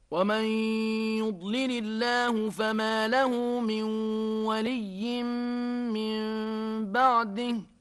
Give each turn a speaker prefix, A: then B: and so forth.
A: ومن يضلل الله فما له من ولي من بعده